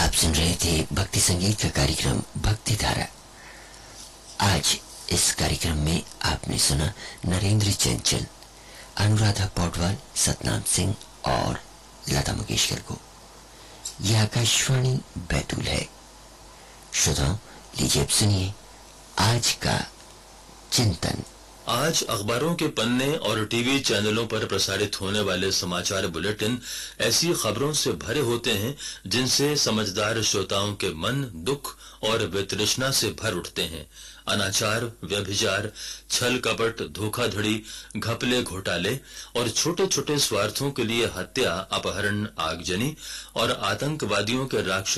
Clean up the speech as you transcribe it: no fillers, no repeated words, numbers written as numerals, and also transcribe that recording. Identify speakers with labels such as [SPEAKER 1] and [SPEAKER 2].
[SPEAKER 1] आप सुन रहे थे भक्ति संगीत का कार्यक्रम भक्ति धारा। आज इस कार्यक्रम में आपने सुना नरेंद्र चंचल, अनुराधा पौडवाल, सतनाम सिंह और लता मंगेशकर को। यह आकाशवाणी बैतूल है। श्रोताओं, लीजिए अब सुनिए आज का चिंतन।
[SPEAKER 2] आज अखबारों के पन्ने और टीवी चैनलों पर प्रसारित होने वाले समाचार बुलेटिन ऐसी खबरों से भरे होते हैं जिनसे समझदार श्रोताओं के मन दुख और वितृष्णा से भर उठते हैं। अनाचार, व्यभिचार, छल कपट, धोखाधड़ी, घपले, घोटाले और छोटे छोटे स्वार्थों के लिए हत्या, अपहरण, आगजनी और आतंकवादियों के राक्षस